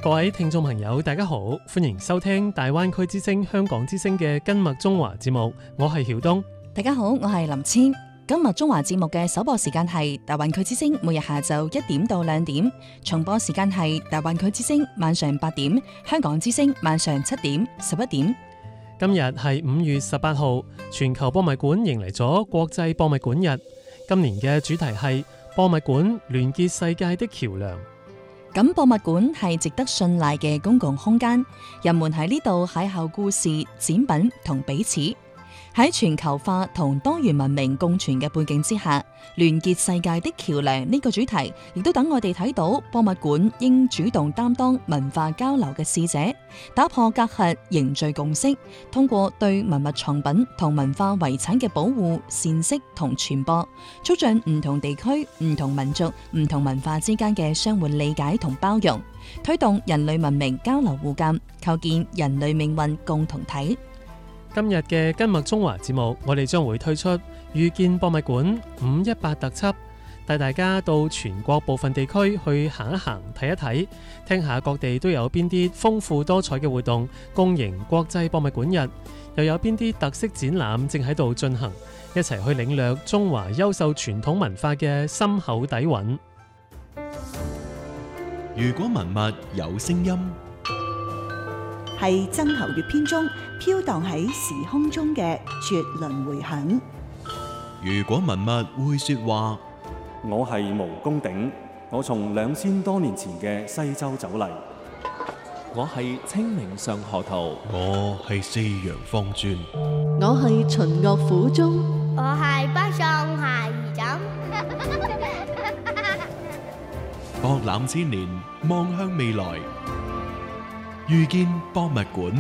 各位聽眾朋友，大家好，歡迎收聽大灣區之聲香港之聲嘅今麥中華節目，我係曉東。 大家好，我係林千。今麥中華節目嘅首播時間係大灣區之聲每日下晝1點到2點，重播時間係大灣區之聲晚上8點，香港之聲晚上7點、11點。 今日係5月18號，全球博物館迎嚟咗國際博物館日。今年嘅主題係博物館聯結世界的橋樑。 咁博物館係值得信賴嘅公共空間，人們喺呢度邂逅故事、展品同彼此。喺全球化同多元文明共存嘅背景之下，聯結世界的橋樑呢個主題，亦都等我哋睇到博物館應主動擔當文化交流嘅使者，打破隔閡，凝聚共識，通過對文物藏品同文化遺產嘅保護、善識同傳播，促進唔同地區、唔同民族、唔同文化之間嘅相互理解同包容，推動人類文明交流互鑒，構建人類命運共同體。 今日嘅今麥中華節目，我哋將會推出遇見博物館518特輯，帶大家到全國部分地區去行一行、睇一睇，聽下各地都有邊啲豐富多彩嘅活動，共迎國際博物館日，又有邊啲特色展覽正喺度進行，一齊去領略中華優秀傳統文化嘅深厚底蘊。 如果文物有聲音， 係曾侯乙編中飄蕩喺時空中嘅絕倫迴響。 如果文物會說話， 我係毛公鼎，我從2000多年前嘅西周走嚟。 我係清明上河圖， 我係四羊方尊， 我係秦樂府中， 我係北宋孩兒枕。 博覽千年，望向未來，遇見博物館。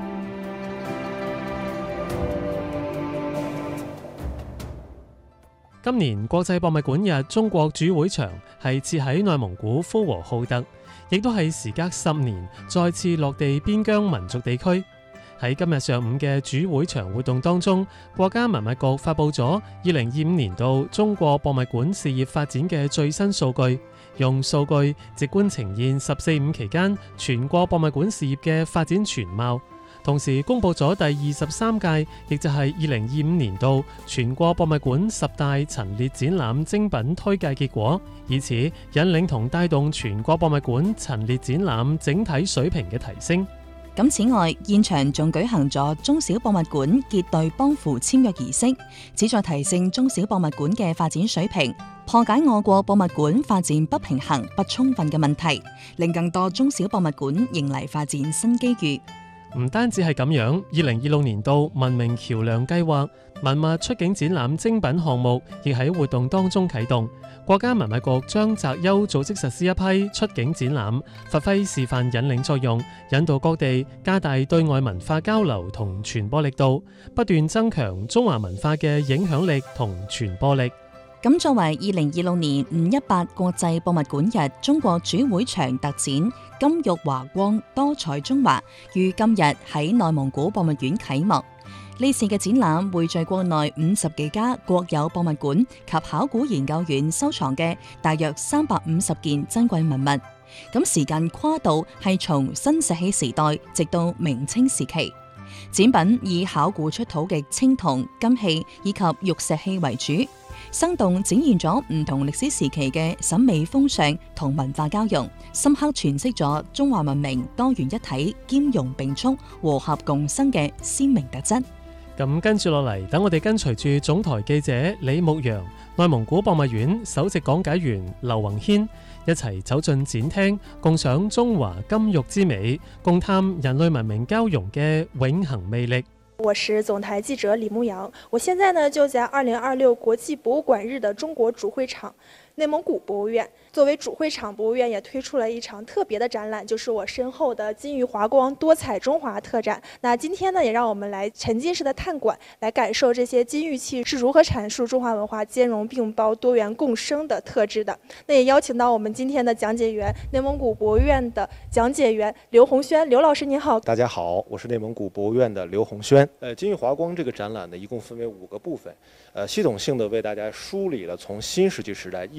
今年國際博物館日中國主會場係設喺內蒙古呼和浩特，亦都係時隔10年再次落地邊疆民族地區。喺今日上午嘅主會場活動當中，國家文物局發佈咗2025年度中國博物館事業發展嘅最新數據，用數據直觀呈現14.5期間全國博物館事業嘅發展全貌，同時公佈咗第23屆，亦就係2025年度全國博物館10大陳列展覽精品推介結果，以此引領同帶動全國博物館陳列展覽整體水平嘅提升。 咁此外，現場仲舉行咗中小博物館結對幫扶簽約儀式，旨在提升中小博物館嘅發展水平，破解我國博物館發展不平衡不充分嘅問題，令更多中小博物館迎嚟發展新機遇。 唔單止係咁樣，2026年度文明橋樑計劃文物出境展覽精品項目亦喺活動當中啟動。國家文物局將擇優組織實施一批出境展覽，發揮示範引領作用，引導各地加大對外文化交流同傳播力度，不斷增強中華文化嘅影響力同傳播力。 咁作為2026年518國際博物館日中國主會場特展金玉華光多彩中華，於今日喺內蒙古博物院啟幕。呢次嘅展覽匯聚國內50幾家國有博物館及考古研究院收藏嘅大約350件珍貴文物。咁時間跨度係從新石器時代直到明清時期。展品以考古出土嘅青銅、金器以及玉石器為主，生動展現咗唔同歷史時期嘅審美風尚同文化交融，深刻詮釋咗中華文明多元一體、兼容並蓄、和諧共生嘅鮮明特質。 咁跟住落嚟，等我哋跟隨住總台記者李牧陽、內蒙古博物院首席講解員劉宏軒一齊走進展廳，共賞中華金玉之美，共探人類文明交融嘅永恆魅力。 我是總台記者李牧陽，我現在呢就在2026國際博物館日的中國主會場內蒙古博物院。作為主會場，博物院也推出了一場特別的展覽，就是我身後的金玉華光多彩中華特展。那今天呢，也讓我們來沉浸式的探館，來感受這些金玉器是如何闡述中華文化兼容並包、多元共生的特質的。那也邀請到我們今天的講解員，內蒙古博物院的講解員劉鴻軒，劉老師您好。 大家好，我是內蒙古博物院的劉鴻軒。金玉華光這個展覽呢，一共分為5個部分，系統性的為大家梳理了從新石器時代一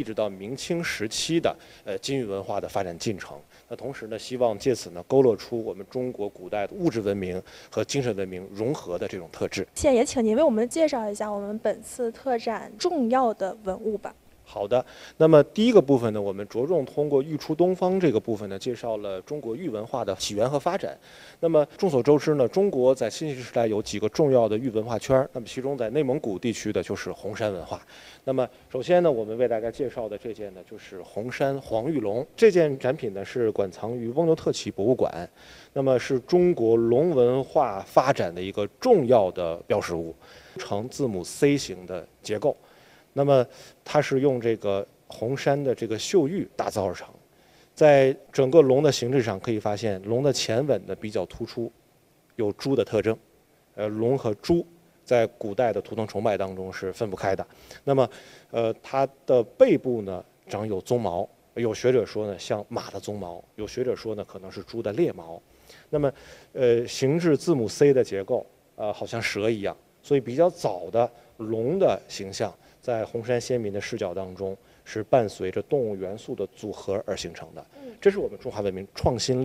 直到明清时期的金玉文化的发展进程。那同时呢，希望借此呢勾勒出我们中国古代的物质文明和精神文明融合的这种特质。 现在也请您为我们介绍一下我们本次特展重要的文物吧。 好的，那么第一个部分呢，我们着重通过玉出东方这个部分呢，介绍了中国玉文化的起源和发展。那么众所周知呢，中国在新石器时代有几个重要的玉文化圈，那么其中在内蒙古地区的就是红山文化。那么首先呢，我们为大家介绍的这件呢，就是红山黄玉龙。这件展品呢是馆藏于翁牛特旗博物馆，那么是中国龙文化发展的一个重要的标识物，呈字母 C 型的结构。那么它是用这个红山的这个岫玉打造而成，在整个龙的形制上可以发现，龙的前吻呢比较突出，有猪的特征。龙和猪在古代的图腾崇拜当中是分不开的。那么，它的背部呢长有鬃毛，有学者说呢像马的鬃毛，有学者说呢可能是猪的鬣毛。那么，形制字母 C 的结构，好像蛇一样，所以比较早的龙的形象，在红山先民的视角当中，是伴随着动物元素的组合而形成的。这是我们中华文明创新